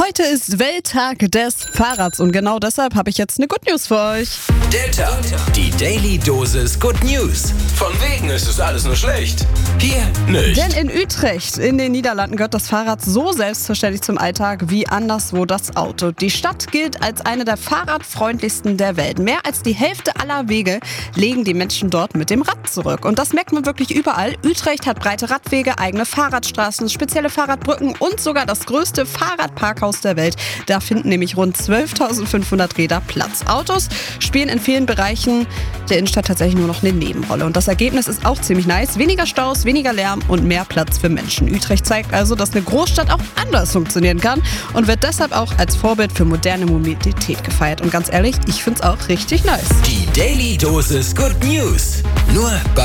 Heute ist Welttag des Fahrrads und genau deshalb habe ich jetzt eine Good News für euch. Delta, die Daily Dosis Good News. Von wegen ist es alles nur schlecht. Hier nicht. Denn in Utrecht in den Niederlanden gehört das Fahrrad so selbstverständlich zum Alltag wie anderswo das Auto. Die Stadt gilt als eine der fahrradfreundlichsten der Welt. Mehr als die Hälfte aller Wege legen die Menschen dort mit dem Rad zurück. Und das merkt man wirklich überall. Utrecht hat breite Radwege, eigene Fahrradstraßen, spezielle Fahrradbrücken und sogar das größte Fahrradparkhaus der Welt. Da finden nämlich rund 12.500 Räder Platz. Autos spielen in vielen Bereichen der Innenstadt tatsächlich nur noch eine Nebenrolle. Und das Ergebnis ist auch ziemlich nice. Weniger Staus, weniger Lärm und mehr Platz für Menschen. Utrecht zeigt also, dass eine Großstadt auch anders funktionieren kann und wird deshalb auch als Vorbild für moderne Mobilität gefeiert. Und ganz ehrlich, ich finde es auch richtig nice. Die Daily Dosis Good News. Nur bei